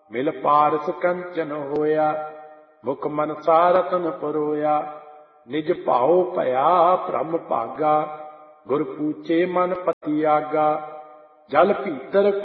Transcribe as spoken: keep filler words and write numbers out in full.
ਮਿਲ ਪਾਰਸ ਕੰਚਨ ਹੋਇਆ, ਮੁਖ ਮਨਸਾ ਰਤਨ ਪਰੋਇਆ। ਨਿਜ ਭਾਉ ਭਇਆ ਭ੍ਰਮ ਭਾਗਾ, ਗੁਰ ਪੂਛੇ ਮਨ ਪਤੀ ਆਗਾ। ਜਲ ਭੀਤਰ